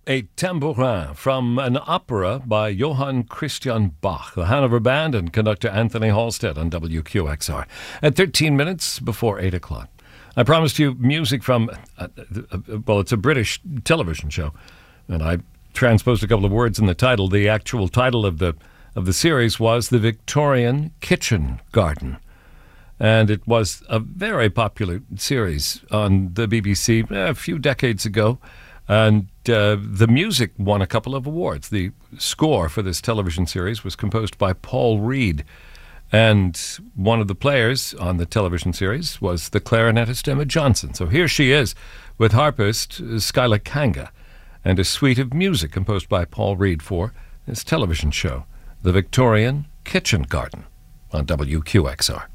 A tambourin from an opera by Johann Christian Bach, the Hanover Band, and conductor Anthony Halstead on WQXR at 13 minutes before 8 o'clock. I promised you music from, it's a British television show, and I transposed a couple of words in the title. The actual title of the series was The Victorian Kitchen Garden. And it was a very popular series on the BBC a few decades ago. And the music won a couple of awards. The score for this television series was composed by Paul Reed. And one of the players on the television series was the clarinetist Emma Johnson. So here she is with harpist Skyla Kanga and a suite of music composed by Paul Reed for this television show, The Victorian Kitchen Garden, on WQXR.